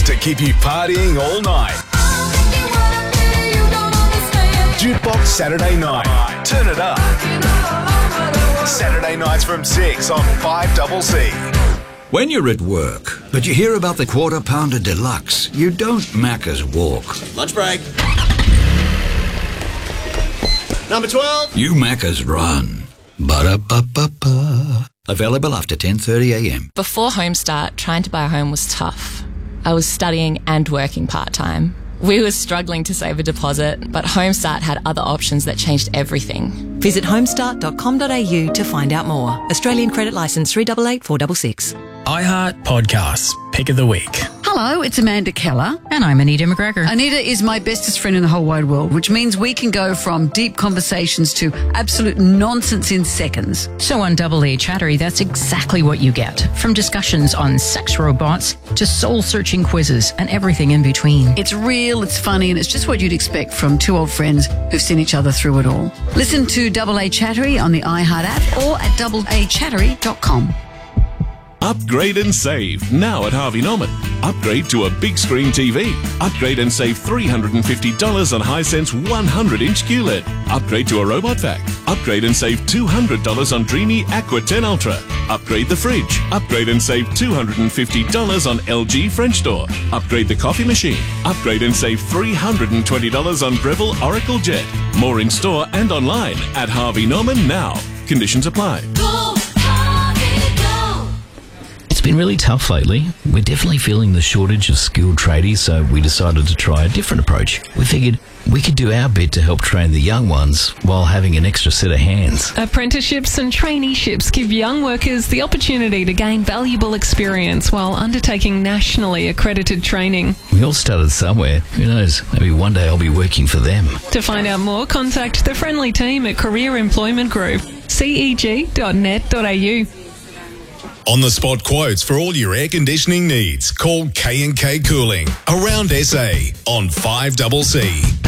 to keep you partying all night. Jukebox Saturday night. Turn it up. Saturday nights from 6 on 5CC. When you're at work, but you hear about the Quarter Pounder Deluxe, you don't Macca's walk. Lunch break. Number 12. You Macca's run. Ba-da-ba-ba-ba. Available after 10:30am. Before Homestart, trying to buy a home was tough. I was studying and working part-time. We were struggling to save a deposit, but Homestart had other options that changed everything. Visit homestart.com.au to find out more. Australian credit licence 388 466. iHeart Podcasts, Pick of the Week. Hello, it's Amanda Keller. And I'm Anita McGregor. Anita is my bestest friend in the whole wide world, which means we can go from deep conversations to absolute nonsense in seconds. So on Double E Chattery, that's exactly what you get. From discussions on sex robots to soul-searching quizzes and everything in between. It's real, it's funny, and it's just what you'd expect from two old friends who've seen each other through it all. Listen to Double A Chattery on the iHeart app or at doubleachattery.com. Upgrade and save now at Harvey Norman. Upgrade to a big screen TV. Upgrade and save $350 on Hisense 100-inch QLED. Upgrade to a robot vac. Upgrade and save $200 on Dreamy Aqua 10 Ultra. Upgrade the fridge. Upgrade and save $250 on LG French door. Upgrade the coffee machine. Upgrade and save $320 on Breville Oracle Jet. More in store and online at Harvey Norman now. Conditions apply. It's been really tough lately. We're definitely feeling the shortage of skilled tradies, so we decided to try a different approach. We figured we could do our bit to help train the young ones while having an extra set of hands. Apprenticeships and traineeships give young workers the opportunity to gain valuable experience while undertaking nationally accredited training. We all started somewhere. Who knows? Maybe one day I'll be working for them. To find out more, contact the friendly team at Career Employment Group, ceg.net.au. On-the-spot quotes for all your air conditioning needs. Call K&K Cooling. Around SA on 5CC.